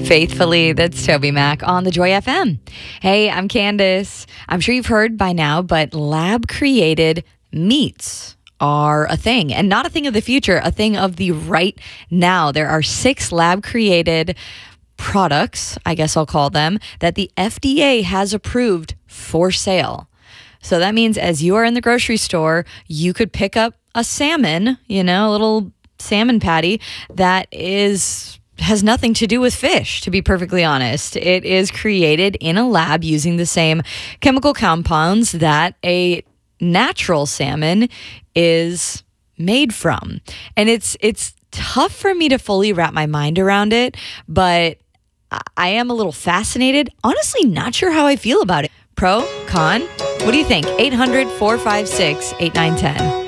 Faithfully, that's Toby Mac on the Joy FM. Hey, I'm Candace. I'm sure you've heard by now, but lab created meats are a thing, and not a thing of the future, a thing of the right now. There are 6 lab created products, I guess I'll call them, that the FDA has approved for sale. So that means as you are in the grocery store, you could pick up a salmon, a little salmon patty that has nothing to do with fish, to be perfectly honest. It is created in a lab using the same chemical compounds that a natural salmon is made from. And it's tough for me to fully wrap my mind around it, but I am a little fascinated. Honestly, not sure how I feel about it. Pro, con, what do you think? 800-456-8910.